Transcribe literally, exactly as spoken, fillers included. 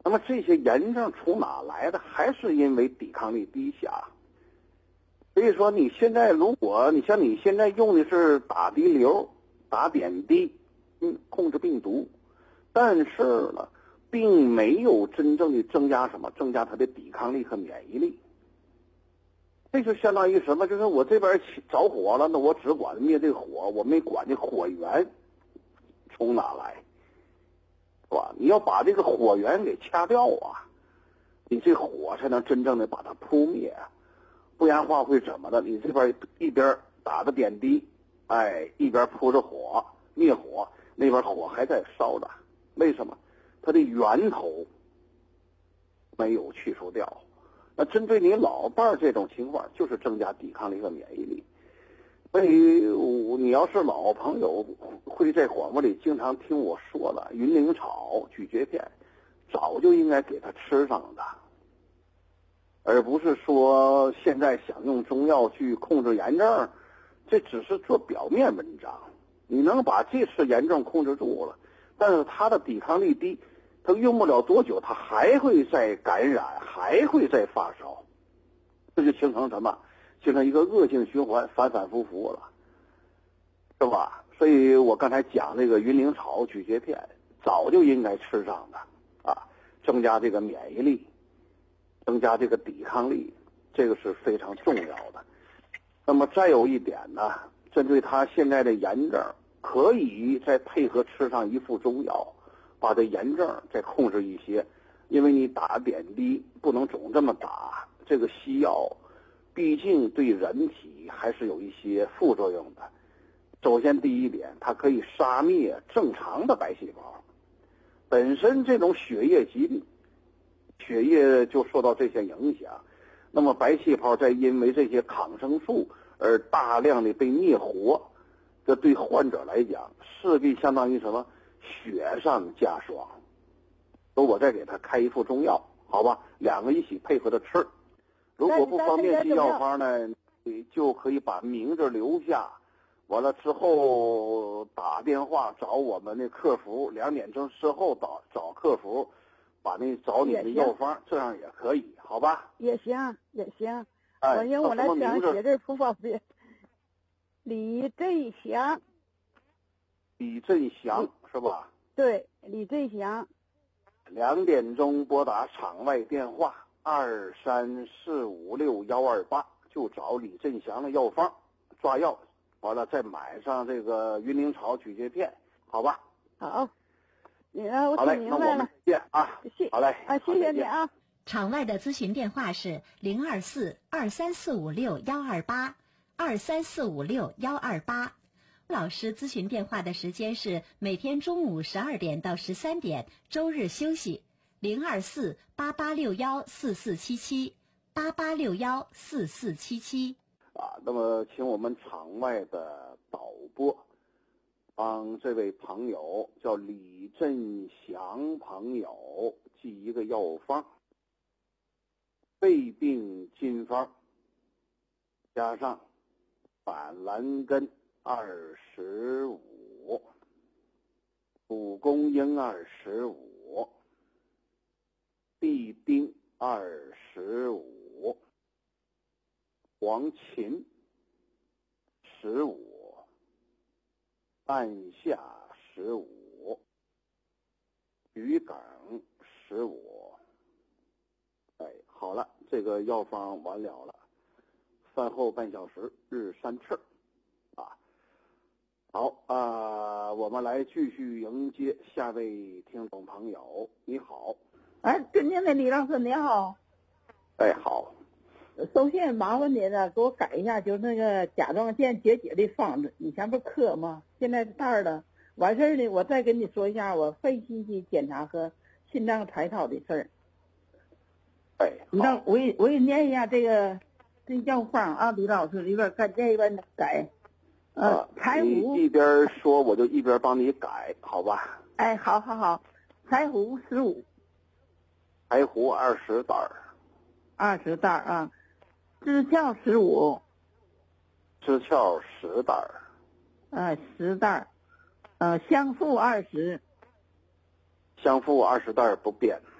那么这些炎症从哪来的？还是因为抵抗力低下。所以说你现在如果你像你现在用的是打滴流、打点滴，嗯，控制病毒，但是呢，并没有真正的增加什么，增加它的抵抗力和免疫力。这就相当于什么？就是我这边着火了，那我只管灭这个火，我没管这火源从哪来，是吧？你要把这个火源给掐掉啊，你这火才能真正的把它扑灭啊。不然的话会怎么的？你这边一边打着点滴，哎，一边扑着火灭火，那边火还在烧着。为什么？它的源头没有去除掉。那针对你老伴儿这种情况，就是增加抵抗力和免疫力。所以你要是老朋友，会在广播里经常听我说了，云灵草咀嚼片，早就应该给他吃上的。而不是说现在想用中药去控制炎症，这只是做表面文章。你能把这次炎症控制住了，但是他的抵抗力低，他用不了多久，他还会再感染，还会再发烧，这就形成什么？形成一个恶性循环，反反复复了，是吧？所以我刚才讲这个云灵草咀嚼片，早就应该吃上的啊，增加这个免疫力。增加这个抵抗力，这个是非常重要的。那么再有一点呢，针对他现在的炎症，可以再配合吃上一副中药，把这炎症再控制一些。因为你打点滴不能总这么打，这个西药毕竟对人体还是有一些副作用的。首先第一点，它可以杀灭正常的白细胞，本身这种血液疾病。血液就受到这些影响，那么白细胞在因为这些抗生素而大量的被灭活，这对患者来讲势必相当于什么？雪上加霜。说我再给他开一副中药，好吧，两个一起配合着吃。如果不方便记药方呢，你就可以把名字留下，完了之后打电话找我们的客服，两点钟之后找找客服。把那找你的药方，这样也可以，好吧？ 也行，也行。 哎， 我因为我来想写字不方便。李振祥。 李振祥是吧？ 对，李振祥。 两点钟拨打场外电话二三四五六幺二八，就找李振祥的药方抓药，完了再买上这个云灵草咀嚼片，好吧？ 好。你啊，我听明白了。 见啊， 谢好嘞啊，谢谢你啊。 场外的咨询电话是零二四二三四五六幺二八二三四五六幺二八。老师咨询电话的时间是每天中午十二点到十三点，周日休息。零二四八八六幺四四七七八八六幺四四七七。 啊，那么请我们场外的导播。帮这位朋友叫李振祥朋友记一个药方，肺病金方加上板蓝根二十五，蒲公英二十五，地丁二十五，黄芩十五。半夏十五，桔梗十五。哎，好了，这个药方完了了。饭后半小时，日三次，啊，好啊、呃，我们来继续迎接下位听众朋友。你好， 哎，尊敬的李老师，你好。 哎，好。 首先麻烦你呢，给我改一下，就是那个甲状腺结节的方子，以前不是刻吗？现在是袋了。完事儿呢，我再跟你说一下我肺信息检查和心脏彩超的事儿。 哎， 你让我给我给念一下这个这药方啊，李老师，一边干这一边改。呃，柴胡一边说我就一边帮你改，好吧？ 哎，好好好，柴胡十五， 柴胡二十袋儿， 二十袋啊，支壳十五， 支壳十袋儿， 呃，十袋，呃，香附二十， 香附二十袋儿不变。